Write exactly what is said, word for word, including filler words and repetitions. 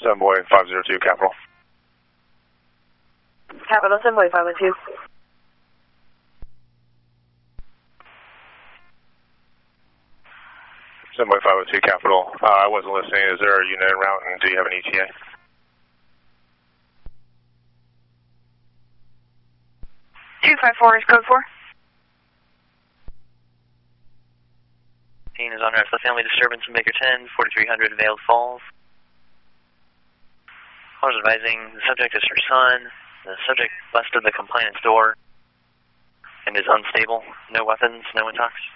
Sunboy five zero two, Capital. Capital, Sunboy five one two. Sunboy five oh two, Capital. Uh, I wasn't listening. Is there a unit en route, and do you have an E T A? two five four is code four. Scene is on rest. The family disturbance in Baker ten, forty-three hundred Vail Falls. I was advising the subject is her son. The subject busted the complainant's door and is unstable. No weapons, no intox.